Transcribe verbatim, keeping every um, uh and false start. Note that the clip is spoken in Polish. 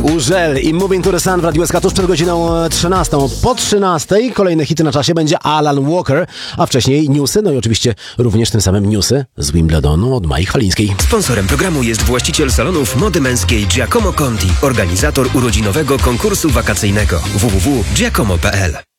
Urzel i Moving to the Sun w Radiu S K tuż przed godziną trzynastą. Po trzynastej kolejne hity na czasie będzie Alan Walker, a wcześniej newsy, no i oczywiście również tym samym newsy z Wimbledonu od Mai Chwalińskiej. Sponsorem programu jest właściciel salonów mody męskiej Giacomo Conti, organizator urodzinowego konkursu wakacyjnego w w w kropka giacomo kropka p l.